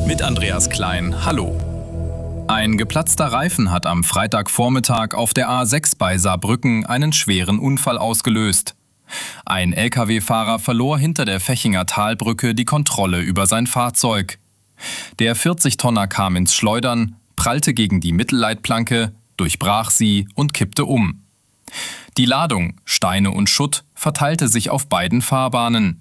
Mit Andreas Klein, hallo. Ein geplatzter Reifen hat am Freitagvormittag auf der A6 bei Saarbrücken einen schweren Unfall ausgelöst. Ein Lkw-Fahrer verlor hinter der Fechinger Talbrücke die Kontrolle über sein Fahrzeug. Der 40-Tonner kam ins Schleudern, prallte gegen die Mittelleitplanke, durchbrach sie und kippte um. Die Ladung, Steine und Schutt, verteilte sich auf beiden Fahrbahnen.